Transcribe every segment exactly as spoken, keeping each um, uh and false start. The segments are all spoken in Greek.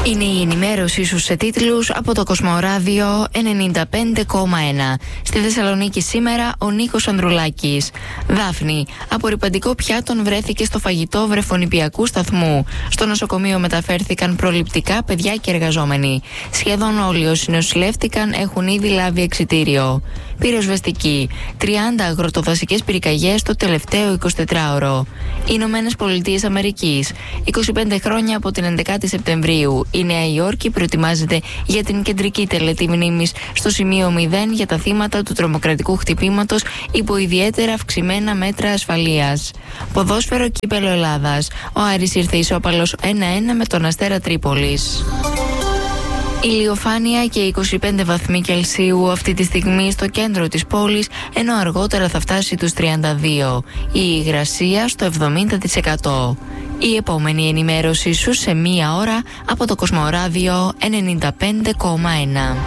Είναι η ενημέρωσή σου σε τίτλους από το Κοσμοράδιο ενενήντα πέντε κόμμα ένα. Στη Θεσσαλονίκη σήμερα ο Νίκος Ανδρουλάκης. Δάφνη, απορρυπαντικό πιάτων βρέθηκε στο φαγητό βρεφονιπιακού σταθμού. Στο νοσοκομείο μεταφέρθηκαν προληπτικά παιδιά και εργαζόμενοι. Σχεδόν όλοι όσοι νοσηλεύτηκαν έχουν ήδη λάβει εξιτήριο. Πυροσβεστική, τριάντα αγροτοδασικές πυρκαγιές το τελευταίο εικοσιτετράωρο. Ηνωμένες Πολιτείες Αμερικής, είκοσι πέντε χρόνια από την έντεκα Σεπτεμβρίου. Η Νέα Υόρκη προετοιμάζεται για την κεντρική τελετή μνήμης στο σημείο μηδέν για τα θύματα του τρομοκρατικού χτυπήματος υπό ιδιαίτερα αυξημένα μέτρα ασφαλείας. Ποδόσφαιρο κύπελλο Ελλάδας. Ο Άρης ήρθε ισόπαλος ένα ένα με τον Αστέρα Τρίπολης. Ηλιοφάνεια και είκοσι πέντε βαθμοί Κελσίου αυτή τη στιγμή στο κέντρο της πόλης, ενώ αργότερα θα φτάσει τους τριάντα δύο. Η υγρασία στο εβδομήντα τοις εκατό. Η επόμενη ενημέρωση σου σε μία ώρα από το Κοσμοράδιο ενενήντα πέντε κόμμα ένα.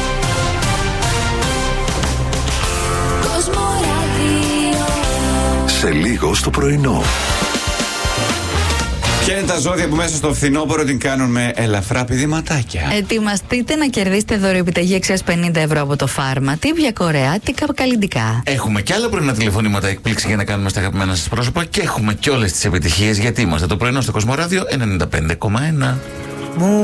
Σε λίγο στο πρωινό. Ποια είναι τα ζώδια που μέσα στο φθινόπωρο την κάνουν με ελαφρά πηδηματάκια? Ετοιμαστείτε να κερδίσετε δωρεοεπιταγή αξίας πενήντα ευρώ από το Φάρμα, τύβια κορεάτικα καλλιντικά. Έχουμε κι άλλα πρωινά τηλεφωνήματα εκπλήξη για να κάνουμε στα αγαπημένα σας πρόσωπα και έχουμε κι όλες τις επιτυχίες γιατί είμαστε το πρωινό στο Κοσμοράδιο ενενήντα πέντε κόμμα ένα.